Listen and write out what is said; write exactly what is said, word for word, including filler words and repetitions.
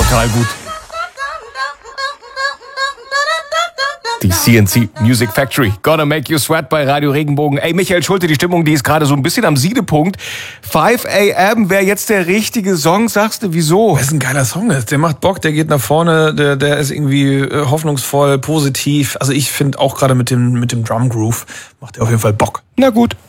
total gut. Die C N C Music Factory. Gonna Make You Sweat bei Radio Regenbogen. Ey, Michael Schulte, die Stimmung, die ist gerade so ein bisschen am Siedepunkt. five a m wäre jetzt der richtige Song, sagst du, wieso? Das ist ein geiler Song. Der macht Bock, der geht nach vorne, der, der ist irgendwie hoffnungsvoll, positiv. Also ich finde auch gerade mit dem, mit dem Drum Groove macht er auf jeden Fall Bock. Na gut.